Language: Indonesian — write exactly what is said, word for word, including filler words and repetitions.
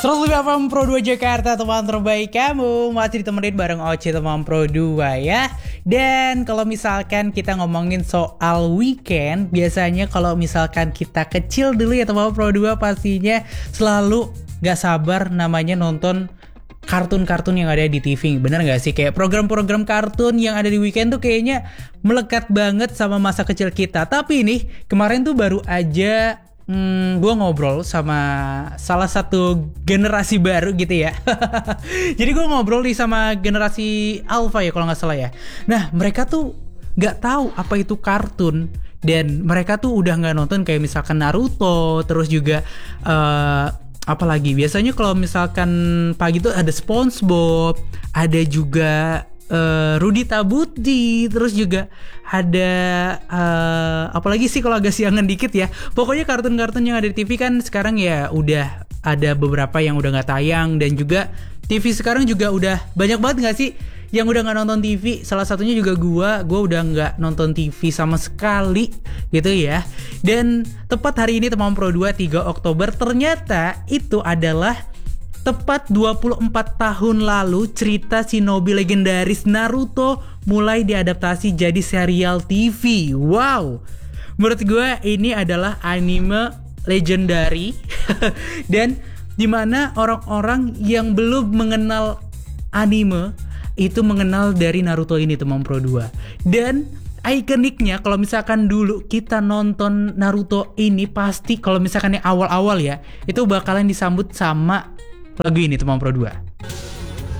seratus lima F M Pro dua Jakarta, teman terbaik kamu. Masih ditemenin bareng Oce teman Pro dua ya. Dan kalau misalkan kita ngomongin soal weekend, biasanya kalau misalkan kita kecil dulu ya teman Pro dua, pastinya selalu gak sabar namanya nonton kartun-kartun yang ada di T V. Bener gak sih? Kayak program-program kartun yang ada di weekend tuh kayaknya melekat banget sama masa kecil kita. Tapi nih, kemarin tuh baru aja Hmm, gue ngobrol sama salah satu generasi baru gitu ya. Jadi gue ngobrol nih sama generasi Alpha ya kalau nggak salah ya. Nah mereka tuh nggak tahu apa itu kartun, dan mereka tuh udah nggak nonton kayak misalkan Naruto, terus juga uh, apalagi biasanya kalau misalkan pagi tuh ada SpongeBob, ada juga Uh, Rudy Tabuti, terus juga ada uh, apalagi sih kalau agak siangan dikit ya. Pokoknya kartun-kartun yang ada di T V kan sekarang ya udah ada beberapa yang udah nggak tayang, dan juga T V sekarang juga udah banyak banget nggak sih yang udah nggak nonton T V. Salah satunya juga gua, gua udah nggak nonton T V sama sekali gitu ya. Dan tepat hari ini teman Pro dua tiga Oktober, ternyata itu adalah tepat dua puluh empat tahun lalu cerita shinobi legendaris Naruto mulai diadaptasi jadi serial T V. Wow, menurut gue ini adalah anime legendary dan dimana orang-orang yang belum mengenal anime itu mengenal dari Naruto ini teman Pro dua. Dan ikoniknya kalau misalkan dulu kita nonton Naruto ini, pasti kalau misalkan yang awal-awal ya, itu bakalan disambut sama lagu ini teman Pro dua.